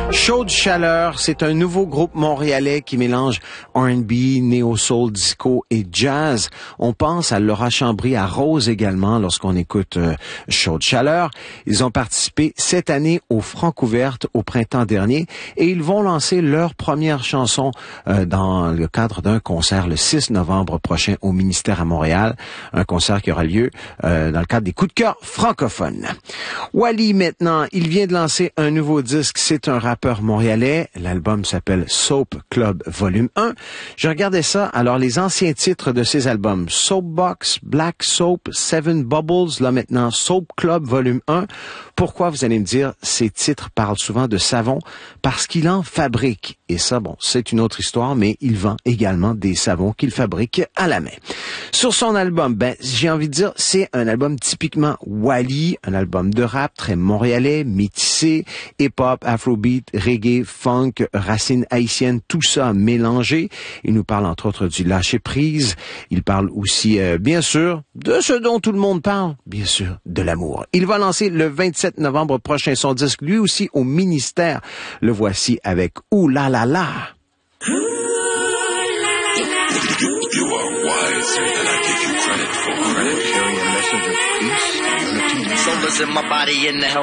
Chaude Chaleur, c'est un nouveau groupe montréalais qui mélange R&B, néo-soul, disco et jazz. On pense à Laura Chambry, à Rose également lorsqu'on écoute Chaude Chaleur. Ils ont participé cette année au Francouverte au printemps dernier et ils vont lancer leur première chanson dans le cadre d'un concert le 6 novembre prochain au Ministère à Montréal. Un concert qui aura lieu dans le cadre des coups de cœur francophones. Wally maintenant, il vient de lancer un nouveau disque, c'est un rappeur montréalais. L'album s'appelle Soap Club Volume 1. Je regardais ça, alors les anciens titres de ces albums, Soapbox, Black Soap, Seven Bubbles, là maintenant Soap Club Volume 1. Pourquoi, vous allez me dire, ces titres parlent souvent de savon? Parce qu'il en fabrique. Et ça, bon, c'est une autre histoire, mais il vend également des savons qu'il fabrique à la main. Sur son album, j'ai envie de dire, c'est un album typiquement Wally, un album de rap très montréalais, métissé, hip-hop, afrobeat, reggae, funk, racines haïtiennes, tout ça mélangé. Il nous parle entre autres du lâcher-prise. Il parle aussi, bien sûr, de ce dont tout le monde parle, bien sûr, de l'amour. Il va lancer le 27 novembre prochain son disque, lui aussi au ministère. Le voici avec Ouh la la la. You are wiser than I give you credit for. Carrying a message of peace and unity. Souls in my body in the help.